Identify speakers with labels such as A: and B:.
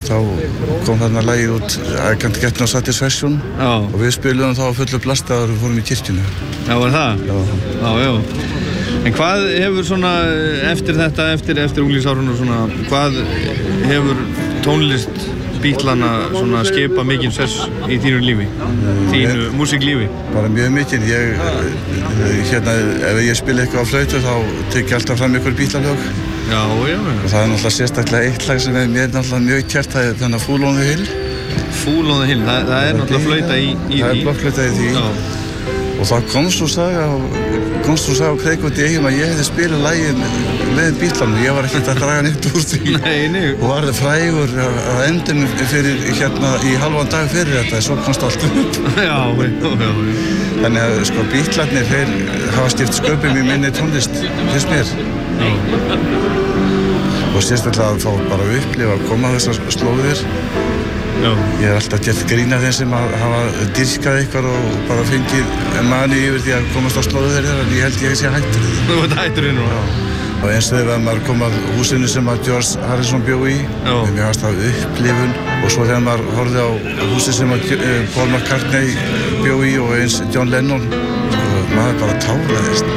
A: þá kom þarna lagið út I Can't Get No Satisfaction og við spiluðum þá á fullu blasti áður við fórum í kirkjuna.
B: Já, var það? Já. En hvað hefur svona eftir þetta, eftir unglingsárun og svona, hvað hefur tónlist Beatlana svona skipa mikinn sess í þínu lífi, þínu músiklífi?
A: Bara mjög mikinn. Ef ég spila eitthvað á flautu þá tek ég alltaf fram ykkur Beatlalög.
B: Já.
A: Og það náttúrulega sérstaklega eitt lag sem mér náttúrulega mjög kært, það þannig Fool on the Hill.
B: Fool on the Hill, það náttúrulega flauta í því.
A: Það blokkflauta í því.
B: Já.
A: Og það komst þú saga á Kreik út í Eyjum að ég hefði spilað lagið með Beatlanum. Ég var ekkert að draga neitt úr því.
B: Nei. Og
A: varði frægur að endum fyrir í halvan dag fyrir þetta, svo komst allt upp.
B: Já.
A: Þannig að sko Beatlarnir, þeir hafa skipt sköpum í minni tónlist, finnst mér. Og sérstaklega að fá bara að upplifa að koma þessar slóðir.
B: Já.
A: Ég alltaf gert grín af þeim sem hafa dyrkað eitthvað og bara fengið mani yfir því að komast á slóðu þeirra, en ég held ég sé hættur því.
B: Þú ert hættur nú?
A: Já. Og eins þegar maður kom að húsinu sem að George Harrison bjó í, mér fannst það upplifun, og svo þegar maður horfði á húsið sem að Paul McCartney bjó í og eins John Lennon, sko, maður bara táraðist.